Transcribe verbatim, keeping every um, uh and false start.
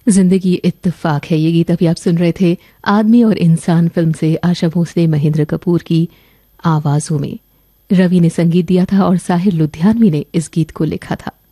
जिंदगी इत्तेफाक है, ये गीत अभी आप सुन रहे थे आदमी और इंसान फिल्म से आशा भोसले महेंद्र कपूर की आवाजों में। रवि ने संगीत दिया था और साहिर लुधियानवी ने इस गीत को लिखा था।